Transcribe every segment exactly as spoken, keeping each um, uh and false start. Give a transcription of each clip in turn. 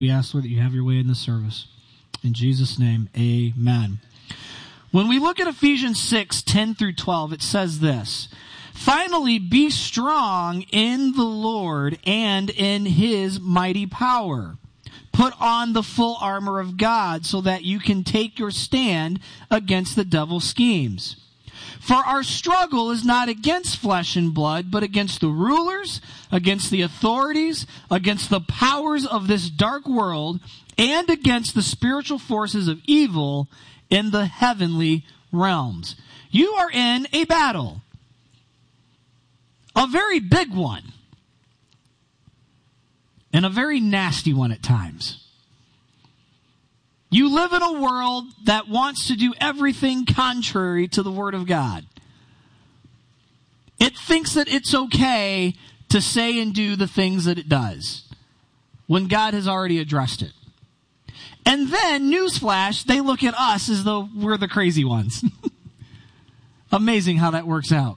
We ask, Lord, that you have your way in this service. In Jesus' name, amen. When we look at Ephesians six, ten through twelve, it says this: finally, be strong in the Lord and in his mighty power. Put on the full armor of God so that you can take your stand against the devil's schemes. For our struggle is not against flesh and blood, but against the rulers, against the authorities, against the powers of this dark world, and against the spiritual forces of evil in the heavenly realms. You are in a battle. A very big one. And a very nasty one at times. You live in a world that wants to do everything contrary to the Word of God. It thinks that it's okay to say and do the things that it does, when God has already addressed it. And then, newsflash, they look at us as though we're the crazy ones. Amazing how that works out.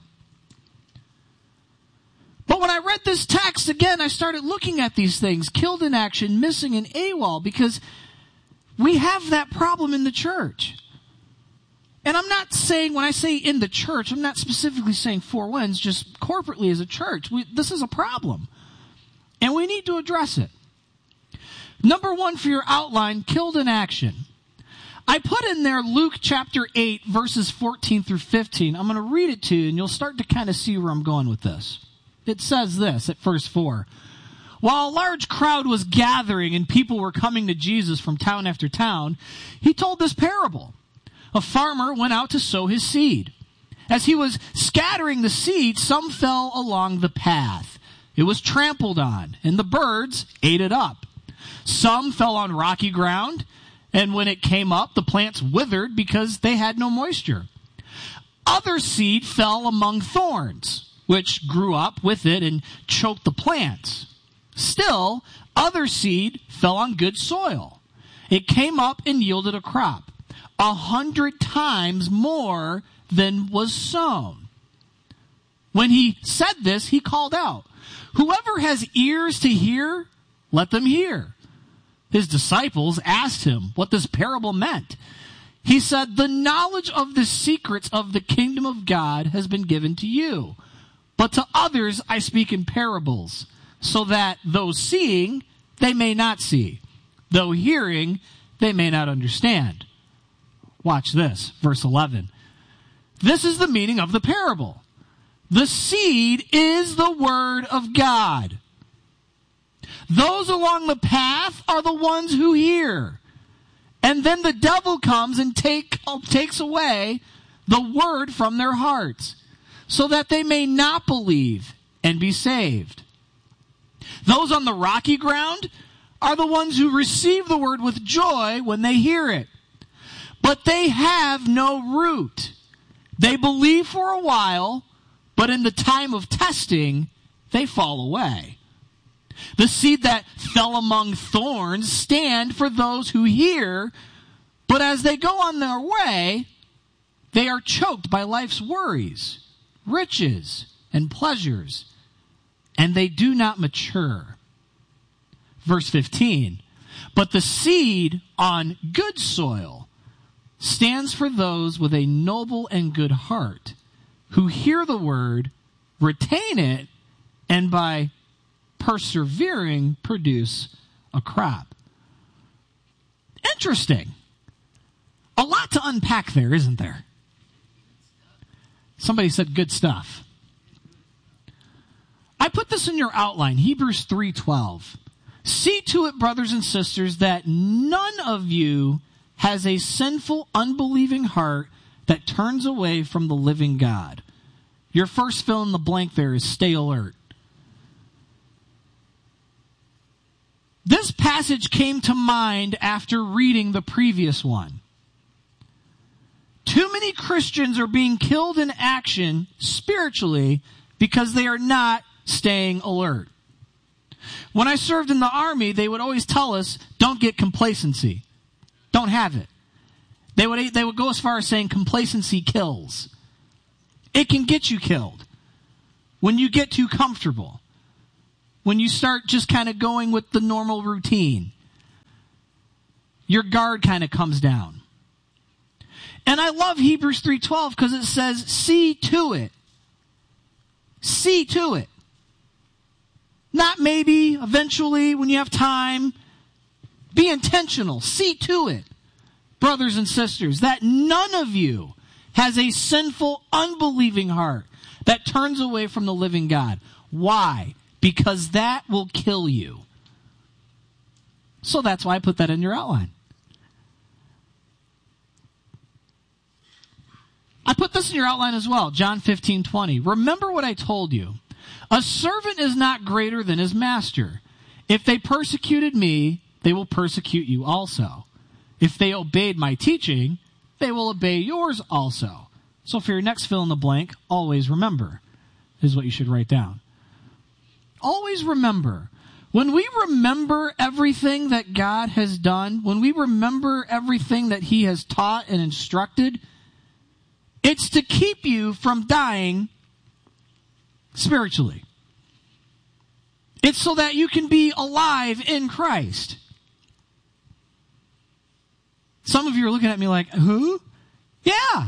But when I read this text again, I started looking at these things: killed in action, missing, and AWOL, because we have that problem in the church. And I'm not saying, when I say in the church, I'm not specifically saying Four Winds, just corporately as a church. We, this is a problem. And we need to address it. Number one for your outline, killed in action. I put in there Luke chapter eight, verses fourteen through fifteen. I'm going to read it to you, and you'll start to kind of see where I'm going with this. It says this at verse four. While a large crowd was gathering and people were coming to Jesus from town after town, he told this parable. A farmer went out to sow his seed. As he was scattering the seed, some fell along the path. It was trampled on, and the birds ate it up. Some fell on rocky ground, and when it came up, the plants withered because they had no moisture. Other seed fell among thorns, which grew up with it and choked the plants. Still, other seed fell on good soil. It came up and yielded a crop, a hundred times more than was sown. When he said this, he called out, "Whoever has ears to hear, let them hear." His disciples asked him what this parable meant. He said, "The knowledge of the secrets of the kingdom of God has been given to you. But to others I speak in parables, so that though seeing, they may not see. Though hearing, they may not understand." Watch this, verse eleven. This is the meaning of the parable. The seed is the word of God. Those along the path are the ones who hear. And then the devil comes and take, takes away the word from their hearts, so that they may not believe and be saved. Those on the rocky ground are the ones who receive the word with joy when they hear it. But they have no root. They believe for a while, but in the time of testing, they fall away. The seed that fell among thorns stand for those who hear, but as they go on their way, they are choked by life's worries, riches, and pleasures, and they do not mature. Verse fifteen, but the seed on good soil stands for those with a noble and good heart, who hear the word, retain it, and by persevering produce a crop. Interesting. A lot to unpack there, isn't there? Somebody said good stuff. I put this in your outline, Hebrews three twelve. See to it, brothers and sisters, that none of you has a sinful, unbelieving heart that turns away from the living God. Your first fill in the blank there is stay alert. This passage came to mind after reading the previous one. Too many Christians are being killed in action spiritually because they are not staying alert. When I served in the army, they would always tell us, don't get complacency. Don't have it. They would, they would go as far as saying complacency kills. It can get you killed when you get too comfortable, when you start just kind of going with the normal routine. your guard kind of comes down. And I love Hebrews three twelve because it says, see to it. See to it. Not maybe, eventually, when you have time. Be intentional. See to it, brothers and sisters, that none of you has a sinful, unbelieving heart that turns away from the living God. Why? Because that will kill you. So that's why I put that in your outline. I put this in your outline as well, John fifteen twenty. Remember what I told you. A servant is not greater than his master. If they persecuted me, they will persecute you also. If they obeyed my teaching, they will obey yours also. So for your next fill in the blank, always remember, is what you should write down. Always remember. When we remember everything that God has done, when we remember everything that he has taught and instructed, it's to keep you from dying spiritually. It's so that you can be alive in Christ. Some of you are looking at me like, who? Yeah.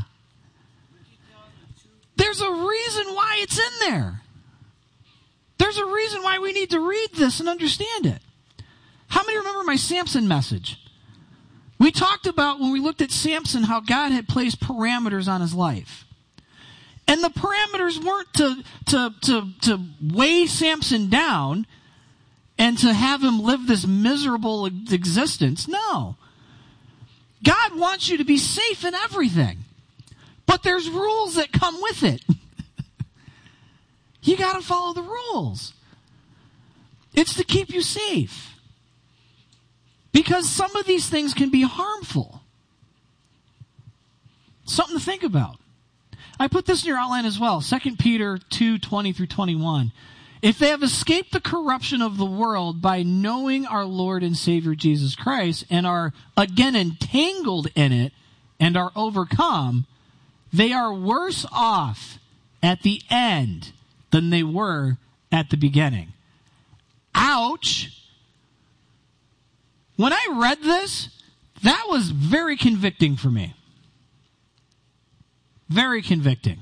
There's a reason why it's in there. There's a reason why we need to read this and understand it. How many remember my Samson message? We talked about when we looked at Samson how God had placed parameters on his life. And the parameters weren't to, to, to, to weigh Samson down and to have him live this miserable existence. No. God wants you to be safe in everything. But there's rules that come with it. You got to follow the rules. It's to keep you safe. Because some of these things can be harmful. Something to think about. I put this in your outline as well. Second Peter two twenty through twenty-one. If they have escaped the corruption of the world by knowing our Lord and Savior Jesus Christ and are again entangled in it and are overcome, they are worse off at the end than they were at the beginning. Ouch! When I read this, that was very convicting for me. Very convicting.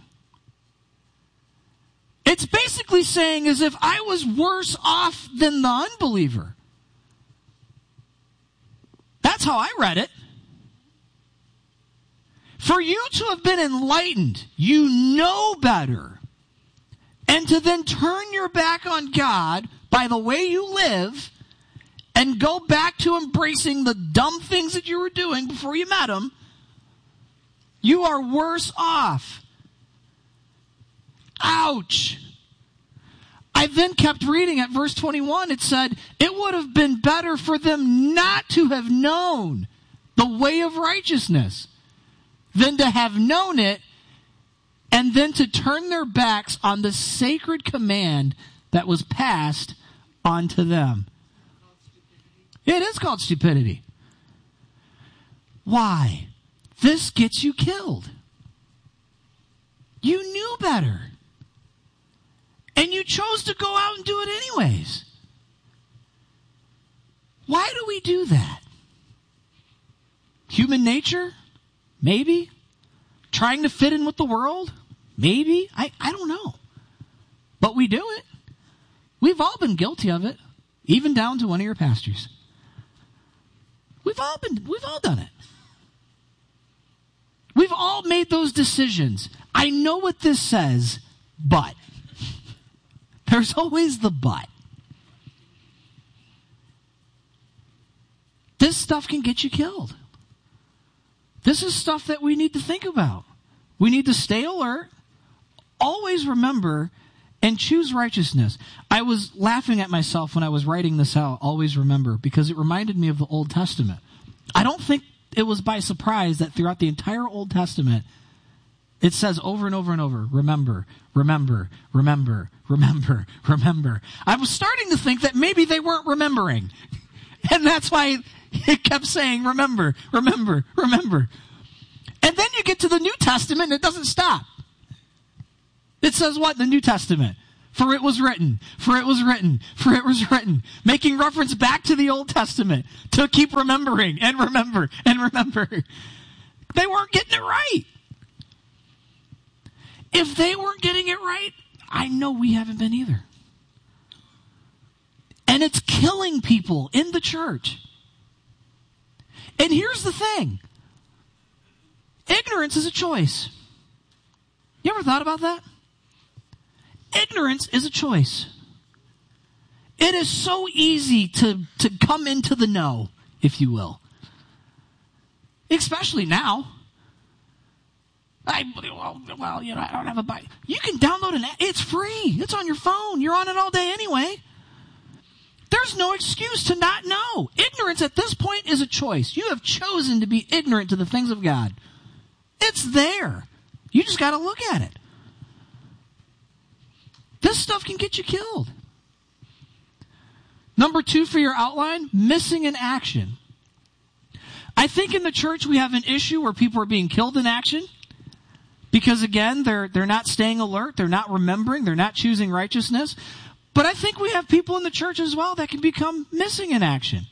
It's basically saying as if I was worse off than the unbeliever. That's how I read it. For you to have been enlightened, you know better, and to then turn your back on God by the way you live and go back to embracing the dumb things that you were doing before you met him, you are worse off. Ouch. I then kept reading at verse twenty-one. It said, it would have been better for them not to have known the way of righteousness than to have known it and then to turn their backs on the sacred command that was passed on to them. It is called stupidity. Why? This gets you killed. You knew better. And you chose to go out and do it anyways. Why do we do that? Human nature? Maybe. Trying to fit in with the world? Maybe. I, I don't know. But we do it. We've all been guilty of it. Even down to one of your pastors. We've all been, we've all done it. We've all made those decisions. I know what this says, but. There's always the but. This stuff can get you killed. This is stuff that we need to think about. We need to stay alert, always remember, and choose righteousness. I was laughing at myself when I was writing this out, always remember, because it reminded me of the Old Testament. I don't think it was by surprise that throughout the entire Old Testament, it says over and over and over, remember, remember, remember, remember, remember. I was starting to think that maybe they weren't remembering. And that's why it kept saying, remember, remember, remember. And then you get to the New Testament and it doesn't stop. It says what in the New Testament? For it was written, for it was written, for it was written. Making reference back to the Old Testament to keep remembering and remember and remember. They weren't getting it right. If they weren't getting it right, I know we haven't been either. And it's killing people in the church. And here's the thing. Ignorance is a choice. You ever thought about that? Ignorance is a choice. It is so easy to, to come into the know, if you will. Especially now. I, well, well, you know, I don't have a Bible. You can download an app. It's free. It's on your phone. You're on it all day anyway. There's no excuse to not know. Ignorance at this point is a choice. You have chosen to be ignorant to the things of God. It's there. You just got to look at it. This stuff can get you killed. Number two for your outline, missing in action. I think in the church we have an issue where people are being killed in action because, again, they're they're not staying alert, they're not remembering, they're not choosing righteousness. But I think we have people in the church as well that can become missing in action.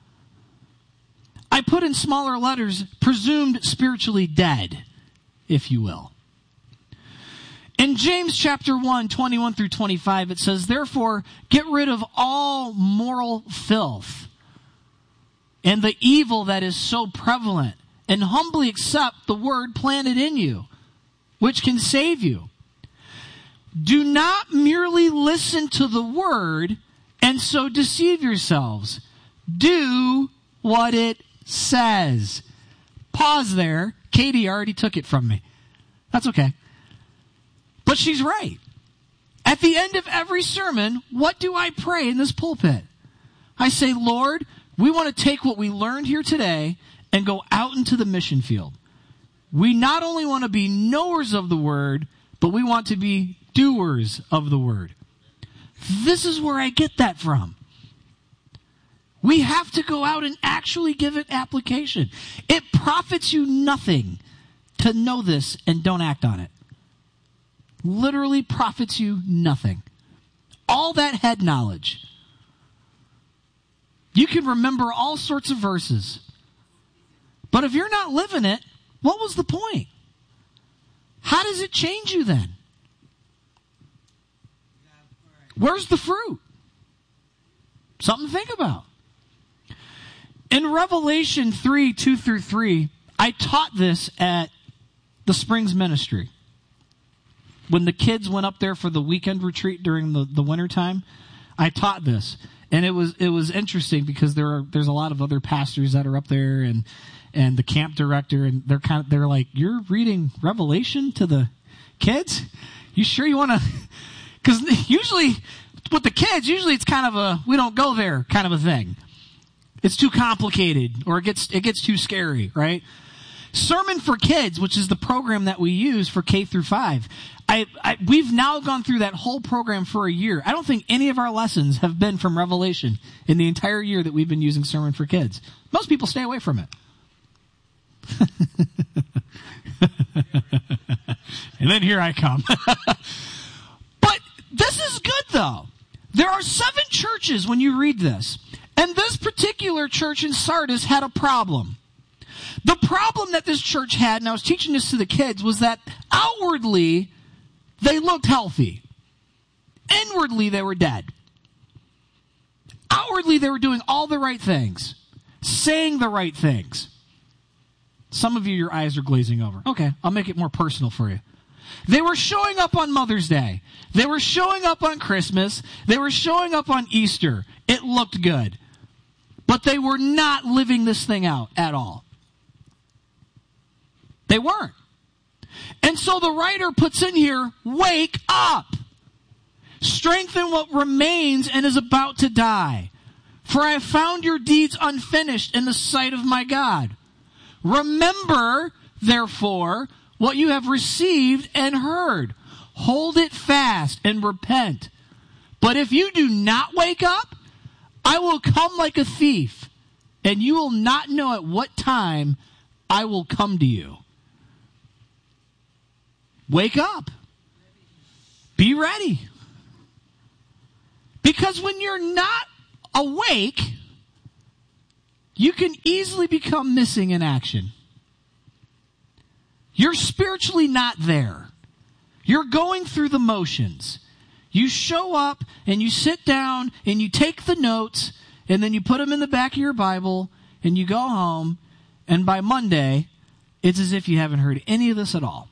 I put in smaller letters, presumed spiritually dead, if you will. In James chapter one, twenty-one through twenty-five, it says, therefore, get rid of all moral filth and the evil that is so prevalent, and humbly accept the word planted in you, which can save you. Do not merely listen to the word and so deceive yourselves. Do what it says. Pause there. Katie already took it from me. That's okay. But she's right. At the end of every sermon, what do I pray in this pulpit? I say, Lord, we want to take what we learned here today and go out into the mission field. We not only want to be knowers of the word, but we want to be doers of the word. This is where I get that from. We have to go out and actually give it application. It profits you nothing to know this and don't act on it. Literally profits you nothing. All that head knowledge. You can remember all sorts of verses. But if you're not living it, what was the point? How does it change you then? Where's the fruit? Something to think about. In Revelation three, two through three, I taught this at the Springs Ministry. When the kids went up there for the weekend retreat during the, the winter time, I taught this. And it was it was interesting because there are there's a lot of other pastors that are up there and and the camp director, and they're kind of they're like, you're reading Revelation to the kids? You sure you want to? Because usually with the kids, usually it's kind of a we don't go there kind of a thing. It's too complicated, or it gets it gets too scary, right? Sermon for Kids, which is the program that we use for K through five. I, I, we've now gone through that whole program for a year. I don't think any of our lessons have been from Revelation in the entire year that we've been using Sermon for Kids. Most people stay away from it. And then here I come. But this is good, though. There are seven churches when you read this. And this particular church in Sardis had a problem. The problem that this church had, and I was teaching this to the kids, was that outwardly, they looked healthy. Inwardly, they were dead. Outwardly, they were doing all the right things. Saying the right things. Some of you, your eyes are glazing over. Okay, I'll make it more personal for you. They were showing up on Mother's Day. They were showing up on Christmas. They were showing up on Easter. It looked good. But they were not living this thing out at all. They weren't. And so the writer puts in here, wake up. Strengthen what remains and is about to die. For I have found your deeds unfinished in the sight of my God. Remember, therefore, what you have received and heard. Hold it fast and repent. But if you do not wake up, I will come like a thief, and you will not know at what time I will come to you. Wake up. Be ready. Because when you're not awake, you can easily become missing in action. You're spiritually not there. You're going through the motions. You show up and you sit down and you take the notes and then you put them in the back of your Bible and you go home, and by Monday, it's as if you haven't heard any of this at all.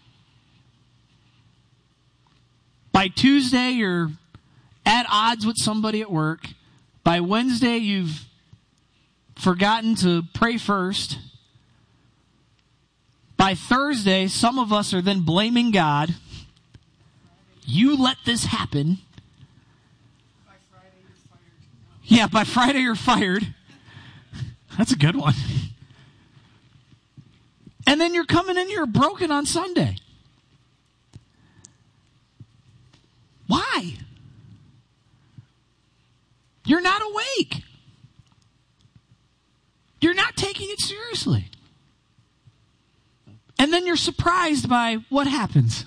By Tuesday, you're at odds with somebody at work. By Wednesday, you've forgotten to pray first. By Thursday, some of us are then blaming God. You let this happen. By Friday, you're fired. Yeah, by Friday, you're fired. That's a good one. And then you're coming in here broken on Sunday. Why? You're not awake. You're not taking it seriously. And then you're surprised by what happens.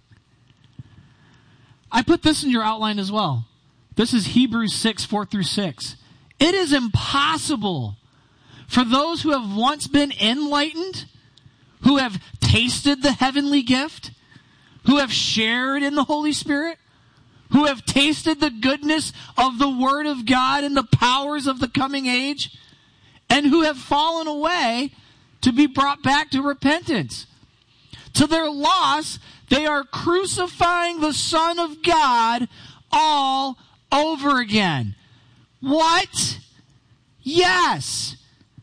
I put this in your outline as well. This is Hebrews six, four through six. It is impossible for those who have once been enlightened, who have tasted the heavenly gift, who have shared in the Holy Spirit, who have tasted the goodness of the Word of God and the powers of the coming age, and who have fallen away, to be brought back to repentance. To their loss, they are crucifying the Son of God all over again. What? Yes.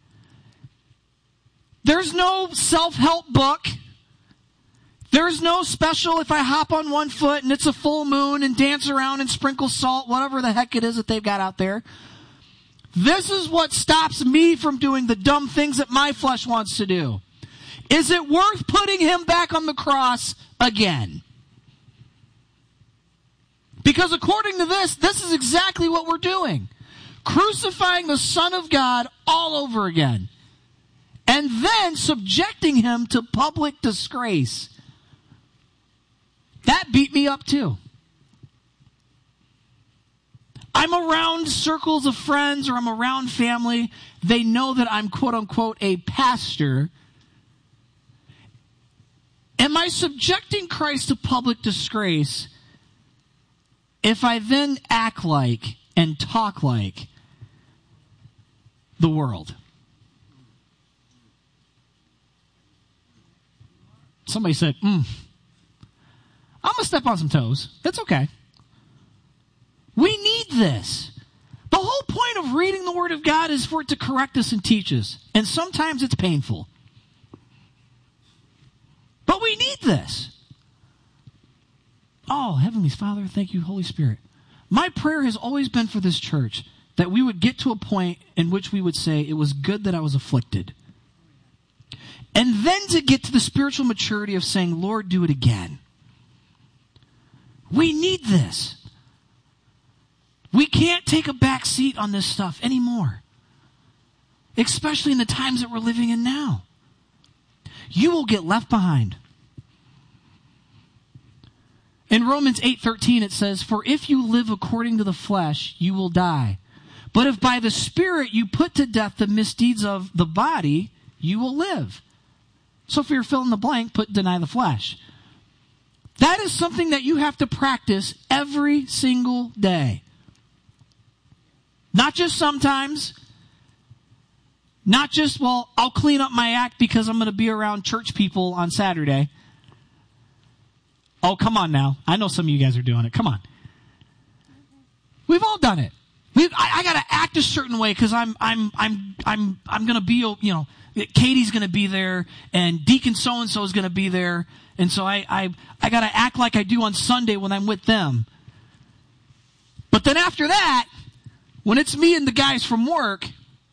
There's no self-help book. There's no special if I hop on one foot and it's a full moon and dance around and sprinkle salt, whatever the heck it is that they've got out there. This is what stops me from doing the dumb things that my flesh wants to do. Is it worth putting him back on the cross again? Because according to this, this is exactly what we're doing. Crucifying the Son of God all over again. And then subjecting him to public disgrace. That beat me up too. I'm around circles of friends or I'm around family. They know that I'm quote unquote a pastor. Am I subjecting Christ to public disgrace if I then act like and talk like the world? Somebody said, mm, I'm going to step on some toes. That's okay. We need this. The whole point of reading the Word of God is for it to correct us and teach us. And sometimes it's painful. But we need this. Oh, Heavenly Father, thank you, Holy Spirit. My prayer has always been for this church that we would get to a point in which we would say, it was good that I was afflicted. And then to get to the spiritual maturity of saying, Lord, do it again. We need this. We can't take a back seat on this stuff anymore. Especially in the times that we're living in now. You will get left behind. In Romans eight thirteen it says, for if you live according to the flesh, you will die. But if by the Spirit you put to death the misdeeds of the body, you will live. So if you're filling the blank, put deny the flesh. That is something that you have to practice every single day. Not just sometimes. Not just, well, I'll clean up my act because I'm going to be around church people on Saturday. Oh, come on now. I know some of you guys are doing it. Come on. We've all done it. We, I, I got to act a certain way because I'm, I'm, I'm, I'm, I'm going to be, you know, Katie's going to be there and Deacon so-and-so is going to be there. And so I, I, I got to act like I do on Sunday when I'm with them. But then after that, when it's me and the guys from work,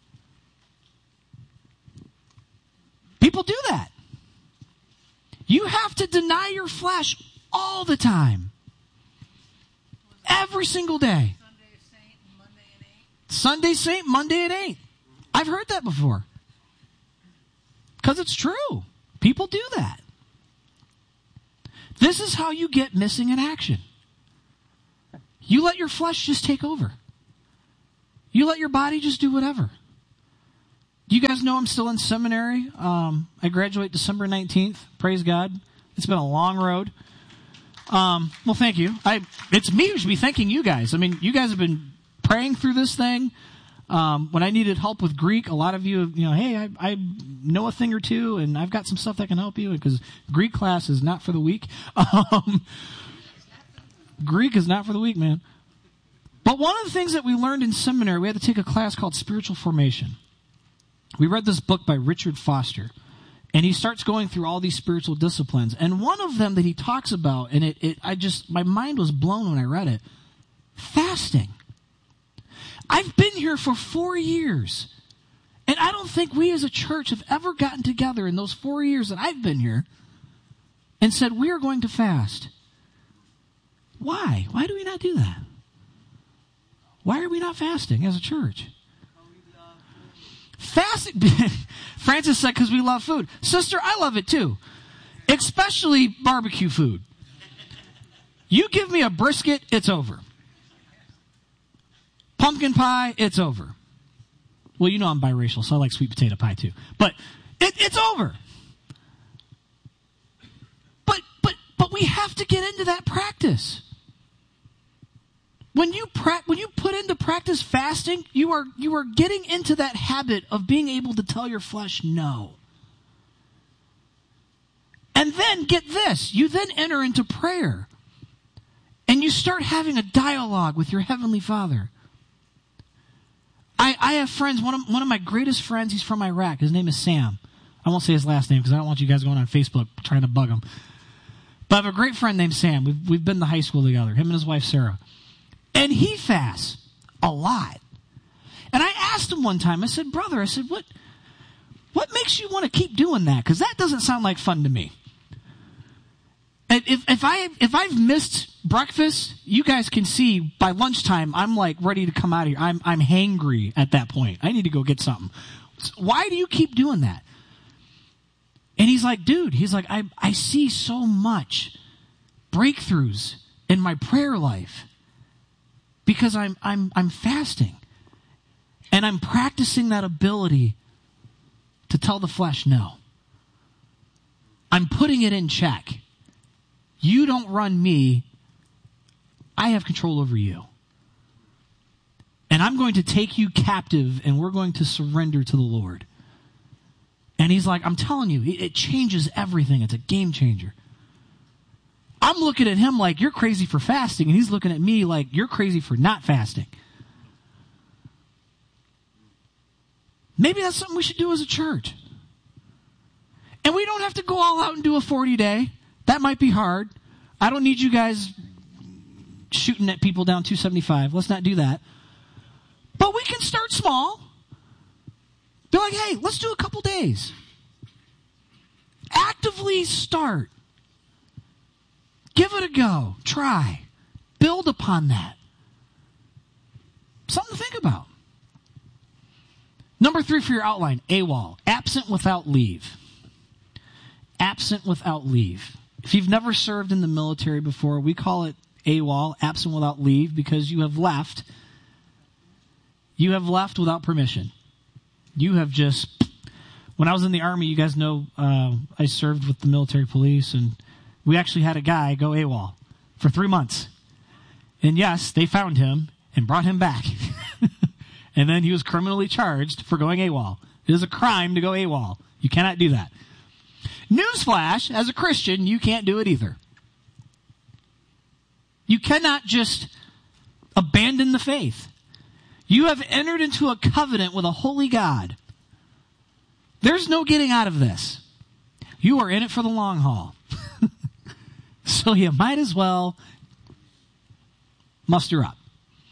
people do that. You have to deny your flesh all the time. Every single day. Sunday Saint and Monday at eight. Sunday Saint, Monday at eight. I've heard that before. Because it's true. People do that. This is how you get missing in action. You let your flesh just take over. You let your body just do whatever. You guys know I'm still in seminary. Um, I graduate December nineteenth. Praise God. It's been a long road. Um, well, thank you. I, it's me who should be thanking you guys. I mean, you guys have been praying through this thing. Um, when I needed help with Greek, a lot of you, you know, hey, I, I know a thing or two, and I've got some stuff that can help you, because Greek class is not for the weak. Um, Greek is not for the weak, man. But one of the things that we learned in seminary, we had to take a class called Spiritual Formation. We read this book by Richard Foster, and he starts going through all these spiritual disciplines. And one of them that he talks about, and it, it I just, my mind was blown when I read it, fasting. I've been here for four years, and I don't think we as a church have ever gotten together in those four years that I've been here and said, we are going to fast. Why? Why do we not do that? Why are we not fasting as a church? Fasting, Francis said, because we love food. Sister, I love it too, especially barbecue food. You give me a brisket, it's over. Pumpkin pie, it's over. Well, you know I'm biracial, so I like sweet potato pie too. But it, it's over. But but but we have to get into that practice. When you pra- when you put into practice fasting, you are you are getting into that habit of being able to tell your flesh no. And then get this, you then enter into prayer. And you start having a dialogue with your Heavenly Father. I, I have friends, one of, one of my greatest friends, he's from Iraq. His name is Sam. I won't say his last name because I don't want you guys going on Facebook trying to bug him. But I have a great friend named Sam. We've, we've been to high school together, him and his wife Sarah. And he fasts a lot. And I asked him one time, I said, brother, I said, what, what makes you want to keep doing that? Because that doesn't sound like fun to me. And if, if, I, if I've missed breakfast, you guys can see by lunchtime, I'm like ready to come out of here. I'm, I'm hangry at that point. I need to go get something. So why do you keep doing that? And he's like, dude, he's like, I, I see so much breakthroughs in my prayer life because I'm, I'm, I'm fasting and I'm practicing that ability to tell the flesh no. I'm putting it in check. You don't run me. I have control over you. And I'm going to take you captive and we're going to surrender to the Lord. And he's like, I'm telling you, it changes everything. It's a game changer. I'm looking at him like, you're crazy for fasting. And he's looking at me like, you're crazy for not fasting. Maybe that's something we should do as a church. And we don't have to go all out and do a forty day. That might be hard. I don't need you guys shooting at people down two seventy-five. Let's not do that. But we can start small. Be like, hey, let's do a couple days. Actively start. Give it a go. Try. Build upon that. Something to think about. Number three for your outline, AWOL, absent without leave. Absent without leave. If you've never served in the military before, we call it AWOL, absent without leave, because you have left. You have left without permission. You have just, when I was in the Army, you guys know uh, I served with the military police, and we actually had a guy go AWOL for three months. And yes, they found him and brought him back. And then he was criminally charged for going AWOL. It is a crime to go AWOL. You cannot do that. Newsflash, as a Christian, you can't do it either. You cannot just abandon the faith. You have entered into a covenant with a holy God. There's no getting out of this. You are in it for the long haul. So you might as well muster up.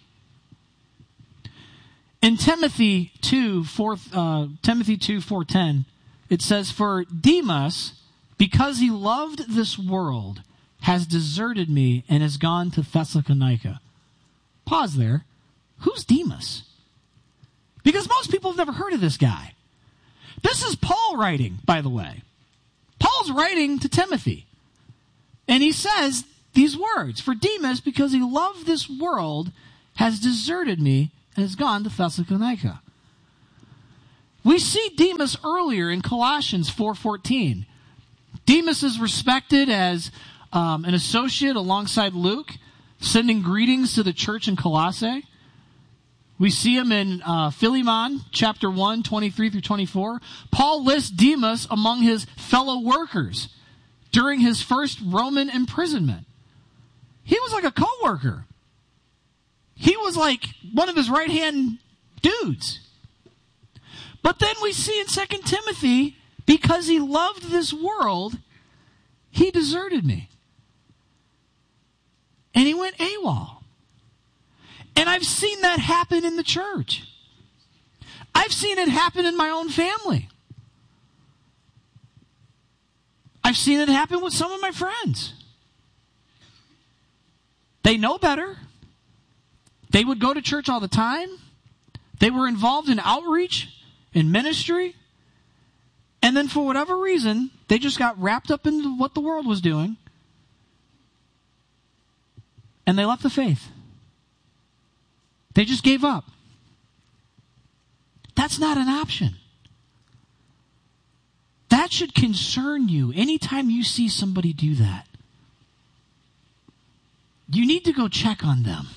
In Timothy two, four, uh, Timothy two, four ten, it says, for Demas, because he loved this world, has deserted me and has gone to Thessalonica. Pause there. Who's Demas? Because most people have never heard of this guy. This is Paul writing, by the way. Paul's writing to Timothy. And he says, these words, "For Demas, because he loved this world, has deserted me and has gone to Thessalonica." We see Demas earlier in Colossians four fourteen. Demas is respected as um, an associate alongside Luke, sending greetings to the church in Colossae. We see him in uh, Philemon, chapter one, twenty-three through twenty-four. Paul lists Demas among his fellow workers during his first Roman imprisonment. He was like a co-worker. He was like one of his right-hand dudes. But then we see in Second Timothy, because he loved this world, he deserted me. And he went AWOL. And I've seen that happen in the church. I've seen it happen in my own family. I've seen it happen with some of my friends. They know better. They would go to church all the time. They were involved in outreach, in ministry. And then for whatever reason, they just got wrapped up into what the world was doing. And they left the faith. They just gave up. That's not an option. That should concern you anytime you see somebody do that. You need to go check on them.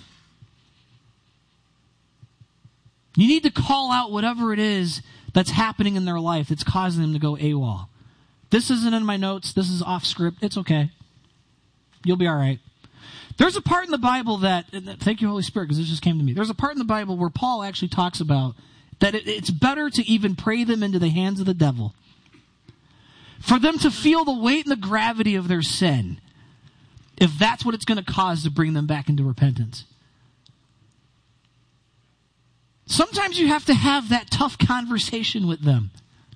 You need to call out whatever it is that's happening in their life that's causing them to go AWOL. This isn't in my notes. This is off script. It's okay. You'll be all right. There's a part in the Bible that, thank you, Holy Spirit, because this just came to me. There's a part in the Bible where Paul actually talks about that it, it's better to even pray them into the hands of the devil, for them to feel the weight and the gravity of their sin, if that's what it's going to cause to bring them back into repentance. Sometimes you have to have that tough conversation with them.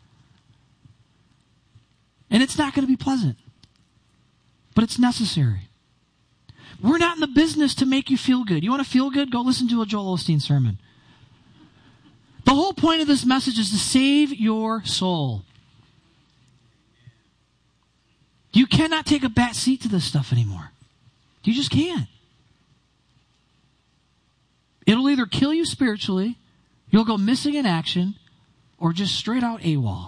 And it's not going to be pleasant. But it's necessary. We're not in the business to make you feel good. You want to feel good? Go listen to a Joel Osteen sermon. The whole point of this message is to save your soul. You cannot take a back seat to this stuff anymore. You just can't. It'll either kill you spiritually, you'll go missing in action, or just straight out AWOL.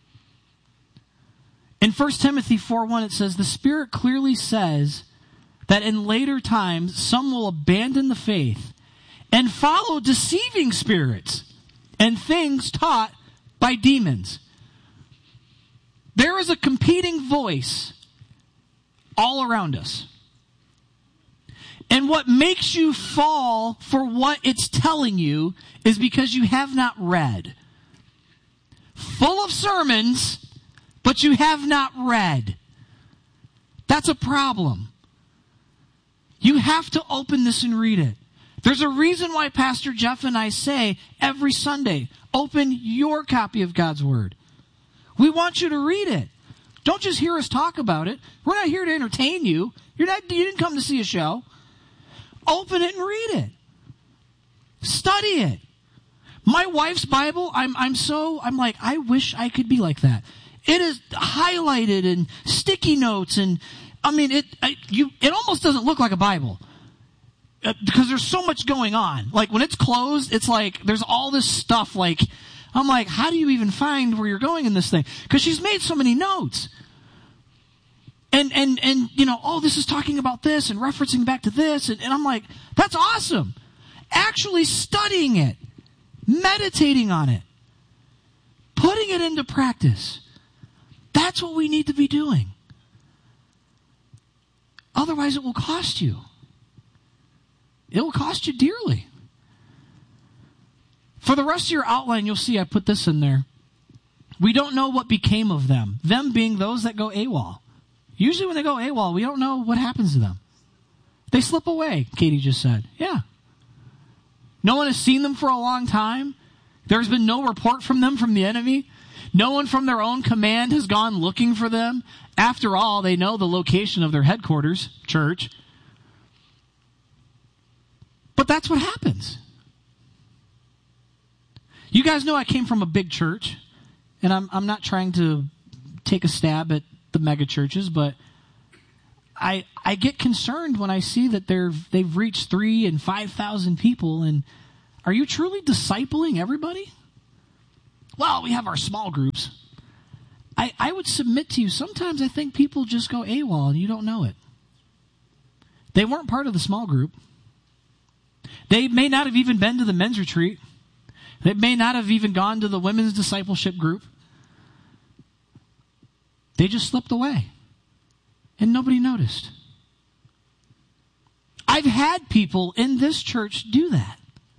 In First Timothy four one, it says, "The Spirit clearly says that in later times some will abandon the faith and follow deceiving spirits and things taught by demons." There is a competing voice all around us. And what makes you fall for what it's telling you is because you have not read. Full of sermons, but you have not read. That's a problem. You have to open this and read it. There's a reason why Pastor Jeff and I say every Sunday, open your copy of God's Word. We want you to read it. Don't just hear us talk about it. We're not here to entertain you. You're not, you didn't come to see a show. Open it and read it. Study it. My wife's Bible, I'm I'm so, I'm like, I wish I could be like that. It is highlighted and sticky notes, and I mean, it I, you it almost doesn't look like a Bible. Uh, because there's so much going on. Like when it's closed, it's like there's all this stuff. Like I'm like, how do you even find where you're going in this thing? Because she's made so many notes. And, and, and, you know, oh, this is talking about this and referencing back to this. And, and I'm like, that's awesome. Actually studying it, meditating on it, putting it into practice. That's what we need to be doing. Otherwise, it will cost you. It will cost you dearly. For the rest of your outline, you'll see I put this in there. We don't know what became of them. Them being those that go AWOL. Usually when they go AWOL, we don't know what happens to them. They slip away, Katie just said. Yeah. No one has seen them for a long time. There's been no report from them from the enemy. No one from their own command has gone looking for them. After all, they know the location of their headquarters, church. But that's what happens. You guys know I came from a big church, and I'm I'm not trying to take a stab at the mega churches, but I I get concerned when I see that they're they've reached three and five thousand people. And are you truly discipling everybody? Well, we have our small groups. I, I would submit to you, sometimes I think people just go AWOL and you don't know it. They weren't part of the small group. They may not have even been to the men's retreat. They may not have even gone to the women's discipleship group. They just slipped away. And nobody noticed. I've had people in this church do that.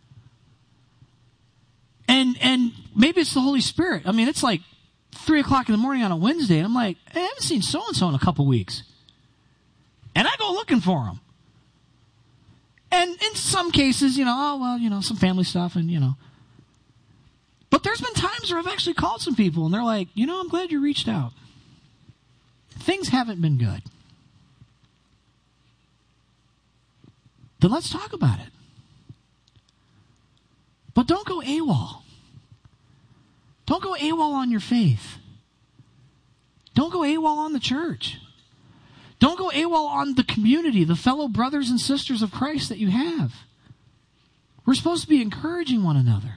And and maybe it's the Holy Spirit. I mean, it's like three o'clock in the morning on a Wednesday, and I'm like, hey, I haven't seen so-and-so in a couple weeks. And I go looking for them. And in some cases, you know, oh, well, you know, some family stuff and, you know. But there's been times where I've actually called some people, and they're like, you know, I'm glad you reached out. Things haven't been good. Then let's talk about it. But don't go AWOL. Don't go AWOL on your faith. Don't go AWOL on the church. Don't go AWOL on the community, the fellow brothers and sisters of Christ that you have. We're supposed to be encouraging one another.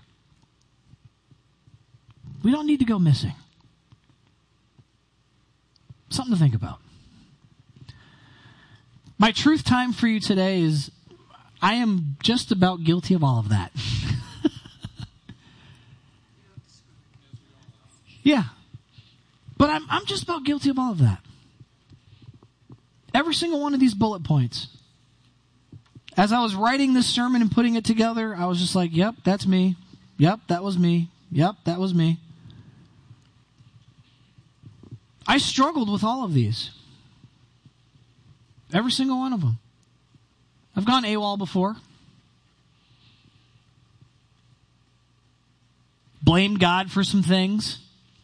We don't need to go missing. Something to think about. My truth time for you today is I am just about guilty of all of that. Yeah. But I'm I'm just about guilty of all of that. Every single one of these bullet points. As I was writing this sermon and putting it together, I was just like, yep, that's me. Yep, that was me. Yep, that was me. I struggled with all of these. Every single one of them. I've gone AWOL before. Blamed God for some things.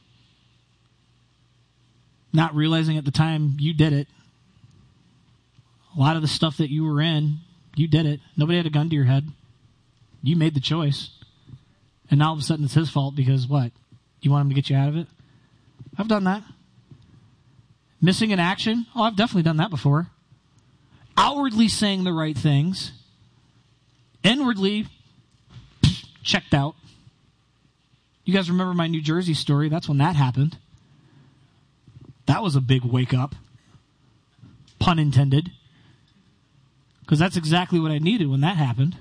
Not realizing at the time you did it. A lot of the stuff that you were in, you did it. Nobody had a gun to your head. You made the choice. And now all of a sudden it's his fault because what? You want him to get you out of it? I've done that. Missing in action? Oh, I've definitely done that before. Outwardly saying the right things. Inwardly, checked out. You guys remember my New Jersey story? That's when that happened. That was a big wake up. Pun intended. Because that's exactly what I needed when that happened.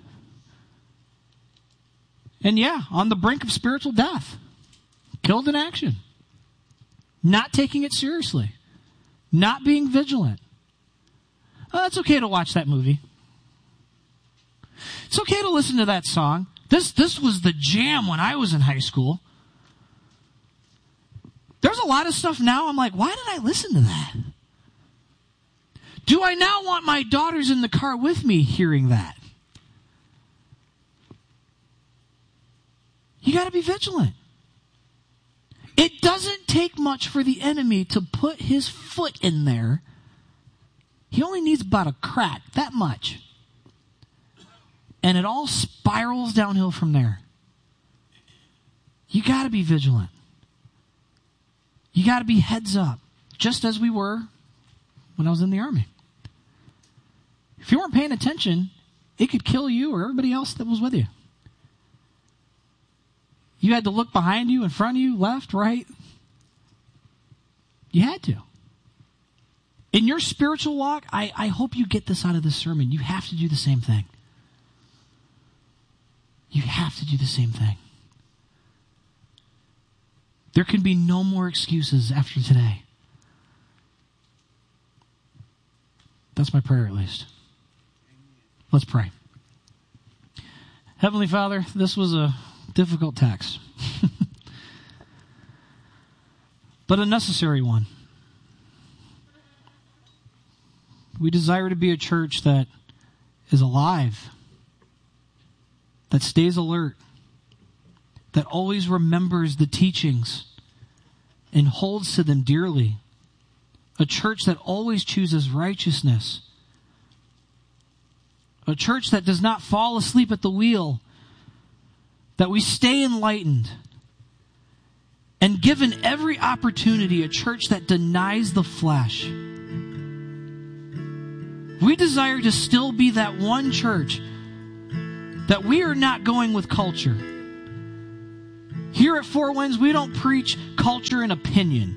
And yeah, on the brink of spiritual death. Killed in action. Not taking it seriously. Not being vigilant. Oh, it's okay to watch that movie. It's okay to listen to that song. This this was the jam when I was in high school. There's a lot of stuff now I'm like, why did I listen to that? Do I now want my daughters in the car with me hearing that? You got to be vigilant. It doesn't take much for the enemy to put his foot in there. He only needs about a crack, that much. And it all spirals downhill from there. You got to be vigilant. You got to be heads up, just as we were when I was in the Army. If you weren't paying attention, it could kill you or everybody else that was with you. You had to look behind you, in front of you, left, right. You had to. In your spiritual walk, I, I hope you get this out of this sermon. You have to do the same thing. You have to do the same thing. There can be no more excuses after today. That's my prayer, at least. Let's pray. Heavenly Father, this was a difficult text, but a necessary one. We desire to be a church that is alive, that stays alert, that always remembers the teachings and holds to them dearly. A church that always chooses righteousness. A church that does not fall asleep at the wheel. That we stay enlightened. And given every opportunity, a church that denies the flesh. We desire to still be that one church that we are not going with culture. Here at Four Winds, we don't preach culture and opinion.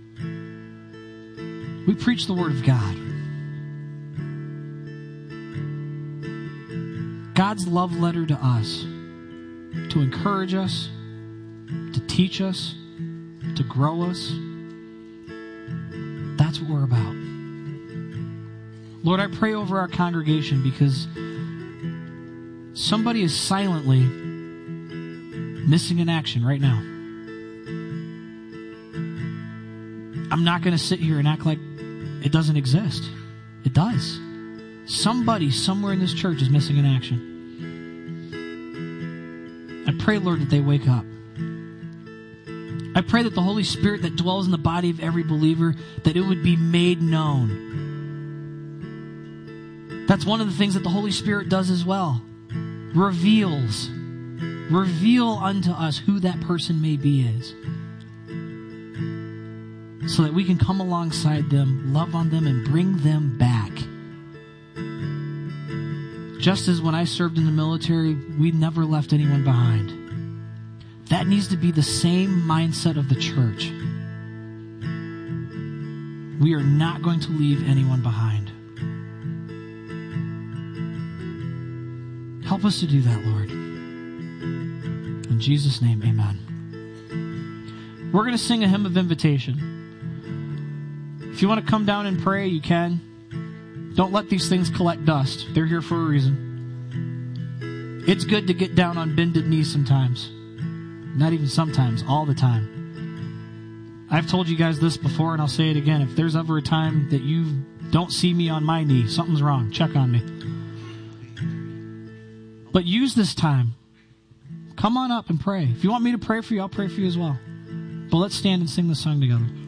We preach the Word of God. God's love letter to us, to encourage us, to teach us, to grow us. That's what we're about. Lord, I pray over our congregation because somebody is silently missing in action right now. I'm not going to sit here and act like it doesn't exist. It does. Somebody somewhere in this church is missing in action. I pray, Lord, that they wake up. I pray that the Holy Spirit that dwells in the body of every believer, that it would be made known. That's one of the things that the Holy Spirit does as well. Reveals. Reveal unto us who that person may be is. So that we can come alongside them, love on them, and bring them back. Just as when I served in the military, we never left anyone behind. That needs to be the same mindset of the church. We are not going to leave anyone behind. Help us to do that, Lord. In Jesus' name, amen. We're going to sing a hymn of invitation. If you want to come down and pray, you can. Don't let these things collect dust. They're here for a reason. It's good to get down on bended knees sometimes. Not even sometimes, all the time. I've told you guys this before, and I'll say it again. If there's ever a time that you don't see me on my knee, something's wrong. Check on me. But use this time. Come on up and pray. If you want me to pray for you, I'll pray for you as well. But let's stand and sing this song together.